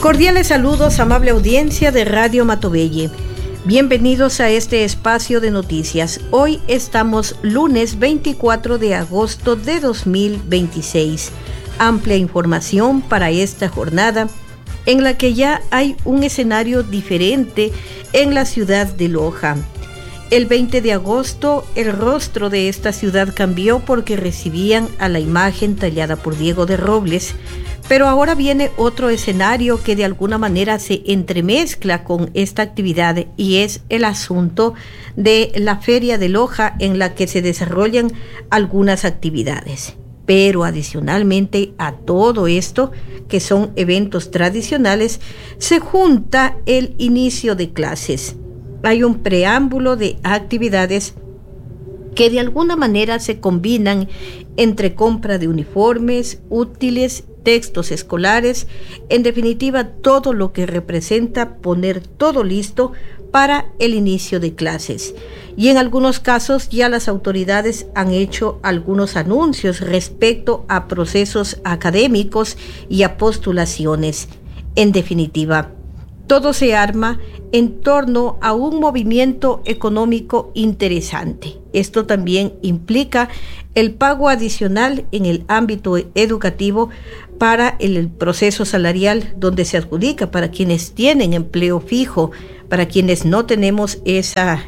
Cordiales saludos, amable audiencia de Radio Matobelle. Bienvenidos a este espacio de noticias. Hoy estamos lunes 24 de agosto de 2026. Amplia información para esta jornada en la que ya hay un escenario diferente en la ciudad de Loja. El 20 de agosto el rostro de esta ciudad cambió porque recibían a la imagen tallada por Diego de Robles, pero ahora viene otro escenario que de alguna manera se entremezcla con esta actividad y es el asunto de la Feria de Loja en la que se desarrollan algunas actividades. Pero adicionalmente a todo esto, que son eventos tradicionales, se junta el inicio de clases. Hay un preámbulo de actividades que de alguna manera se combinan entre compra de uniformes, útiles, textos escolares, en definitiva todo lo que representa poner todo listo para el inicio de clases. Y en algunos casos ya las autoridades han hecho algunos anuncios respecto a procesos académicos y a postulaciones. En definitiva, todo se arma en torno a un movimiento económico interesante. Esto también implica el pago adicional en el ámbito educativo para el proceso salarial donde se adjudica para quienes tienen empleo fijo, para quienes no tenemos esa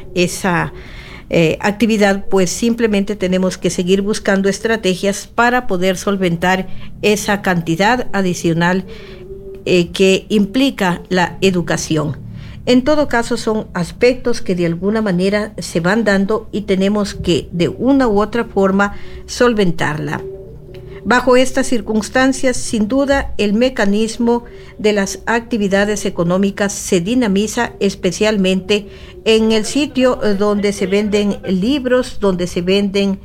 actividad, pues simplemente tenemos que seguir buscando estrategias para poder solventar esa cantidad adicional que implica la educación. En todo caso, son aspectos que de alguna manera se van dando y tenemos que de una u otra forma solventarla. Bajo estas circunstancias, sin duda, el mecanismo de las actividades económicas se dinamiza especialmente en el sitio donde se venden libros, donde se venden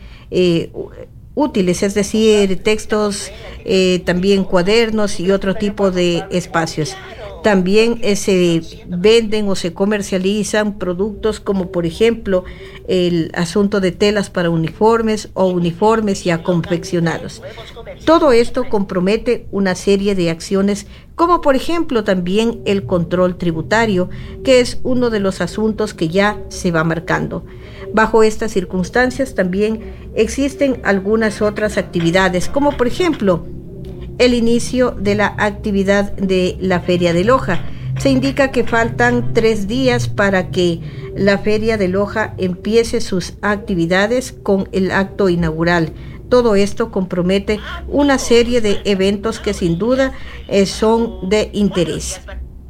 útiles, es decir, textos, también cuadernos y otro tipo de espacios. También se venden o se comercializan productos como por ejemplo el asunto de telas para uniformes o uniformes ya confeccionados. Todo esto compromete una serie de acciones como por ejemplo también el control tributario, que es uno de los asuntos que ya se va marcando. Bajo estas circunstancias también existen algunas otras actividades como por ejemplo el inicio de la actividad de la Feria de Loja. Se indica que faltan 3 días para que la Feria de Loja empiece sus actividades con el acto inaugural. Todo esto compromete una serie de eventos que sin duda son de interés.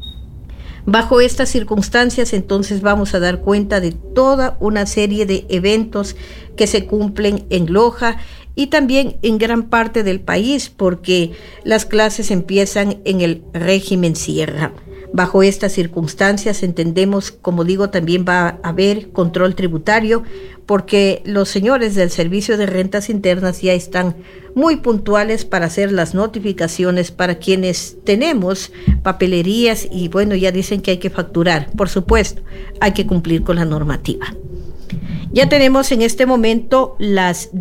Bajo estas circunstancias, entonces vamos a dar cuenta de toda una serie de eventos que se cumplen en Loja y también en gran parte del país, porque las clases empiezan en el régimen sierra. Bajo estas circunstancias entendemos, como digo, también va a haber control tributario, porque los señores del Servicio de Rentas Internas ya están muy puntuales para hacer las notificaciones para quienes tenemos papelerías y bueno, ya dicen que hay que facturar. Por supuesto, hay que cumplir con la normativa. Ya tenemos en este momento las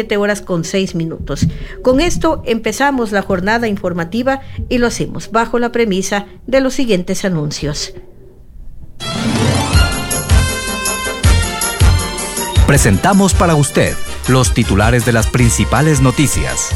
17:06. Con esto empezamos la jornada informativa y lo hacemos bajo la premisa de los siguientes anuncios. Presentamos para usted los titulares de las principales noticias.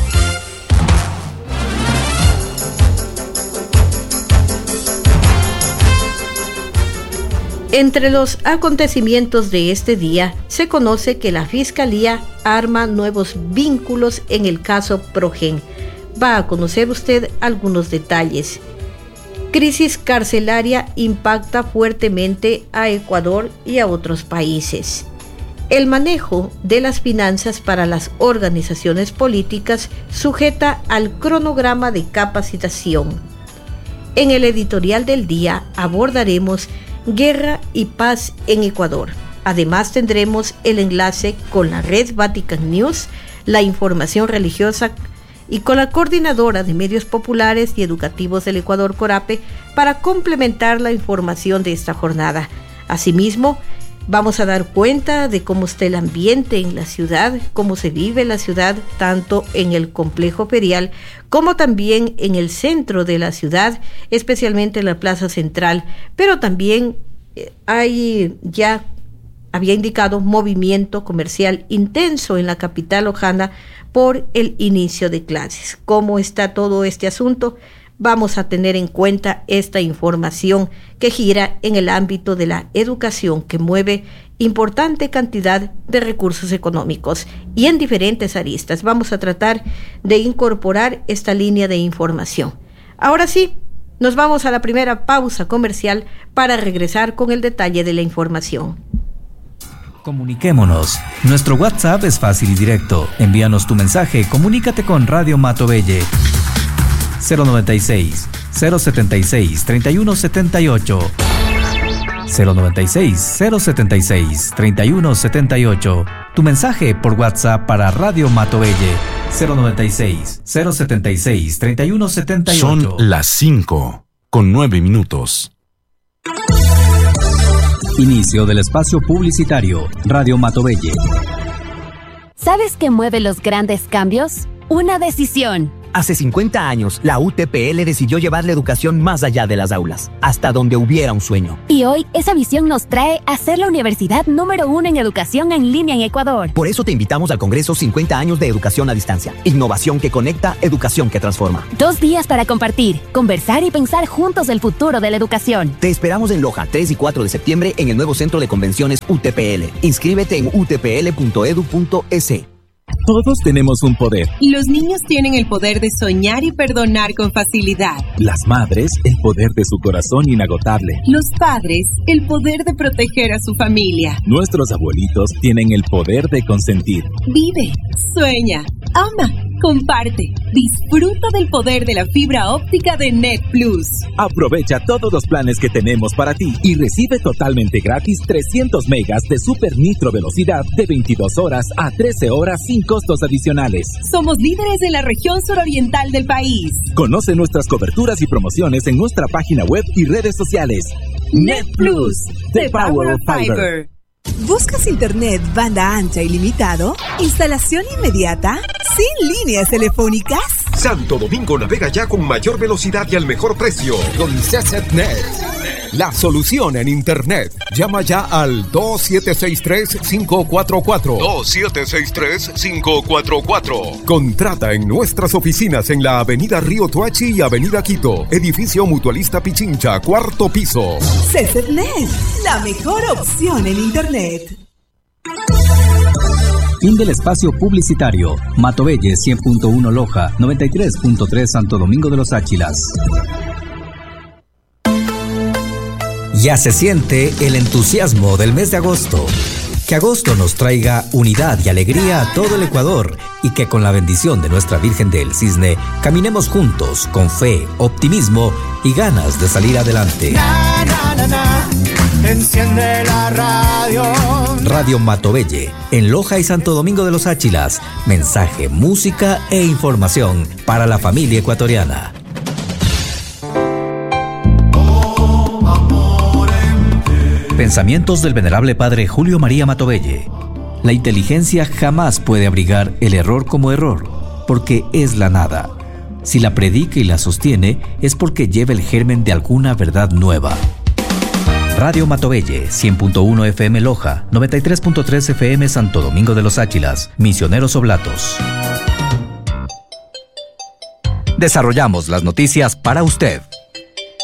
Entre los acontecimientos de este día, se conoce que la Fiscalía arma nuevos vínculos en el caso Progen. Va a conocer usted algunos detalles. Crisis carcelaria impacta fuertemente a Ecuador y a otros países. El manejo de las finanzas para las organizaciones políticas sujeta al cronograma de capacitación. En el editorial del día abordaremos Guerra y Paz en Ecuador. Además tendremos el enlace con la red Vatican News, la información religiosa y con la Coordinadora de Medios Populares y Educativos del Ecuador, CORAPE, para complementar la información de esta jornada. Asimismo, Vamos a dar cuenta de cómo está el ambiente en la ciudad, cómo se vive la ciudad, tanto en el complejo ferial como también en el centro de la ciudad, especialmente en la plaza central, pero también había indicado movimiento comercial intenso en la capital lojana por el inicio de clases. ¿Cómo está todo este asunto? Vamos a tener en cuenta esta información que gira en el ámbito de la educación, que mueve importante cantidad de recursos económicos y en diferentes aristas. Vamos a tratar de incorporar esta línea de información. Ahora sí, nos vamos a la primera pausa comercial para regresar con el detalle de la información. Comuniquémonos. Nuestro WhatsApp es fácil y directo. Envíanos tu mensaje, comunícate con Radio Matovelle. 096 076 3178 096 076 3178. Tu mensaje por WhatsApp para Radio Matovelle. 096 076 3178. Son las 5:09. Inicio del espacio publicitario. Radio Matovelle. ¿Sabes qué mueve los grandes cambios? Una decisión. Hace 50 años, la UTPL decidió llevar la educación más allá de las aulas, hasta donde hubiera un sueño. Y hoy, esa visión nos trae a ser la universidad número 1 en educación en línea en Ecuador. Por eso te invitamos al Congreso 50 años de educación a distancia. Innovación que conecta, educación que transforma. 2 días para compartir, conversar y pensar juntos el futuro de la educación. Te esperamos en Loja, 3 y 4 de septiembre, en el nuevo Centro de Convenciones UTPL. Inscríbete en utpl.edu.es. Todos tenemos un poder. Los niños tienen el poder de soñar y perdonar con facilidad. Las madres, el poder de su corazón inagotable. Los padres, el poder de proteger a su familia. Nuestros abuelitos tienen el poder de consentir. Vive, sueña, ama, comparte. Disfruta del poder de la fibra óptica de Net Plus. Aprovecha todos los planes que tenemos para ti y recibe totalmente gratis 300 megas de super nitro velocidad de 22 horas a 13 horas sin costos adicionales. Somos líderes en la región suroriental del país. Conoce nuestras coberturas y promociones en nuestra página web y redes sociales. Net Plus, the power of fiber. ¿Buscas internet banda ancha ilimitado? ¿Instalación inmediata? ¿Sin líneas telefónicas? Santo Domingo navega ya con mayor velocidad y al mejor precio. Con CCNet, la solución en internet. Llama ya al 2763-544. 2763-544. Contrata en nuestras oficinas en la Avenida Río Toachi y Avenida Quito. Edificio Mutualista Pichincha, 4º piso. CCNet, la mejor opción en internet. Fin del espacio publicitario. Matovelle 100.1 Loja, 93.3 Santo Domingo de los Áchilas. Ya se siente el entusiasmo del mes de agosto. Que agosto nos traiga unidad y alegría a todo el Ecuador y que con la bendición de nuestra Virgen del Cisne caminemos juntos con fe, optimismo y ganas de salir adelante. Na, na, na, na. Enciende la radio. Radio Matovelle, en Loja y Santo Domingo de los Áchilas. Mensaje, música e información para la familia ecuatoriana. Pensamientos del venerable padre Julio María Matovelle. La inteligencia jamás puede abrigar el error como error, porque es la nada. Si la predica y la sostiene, es porque lleva el germen de alguna verdad nueva. Radio Matovelle, 100.1 FM Loja, 93.3 FM Santo Domingo de los Áchilas, Misioneros Oblatos. Desarrollamos las noticias para usted.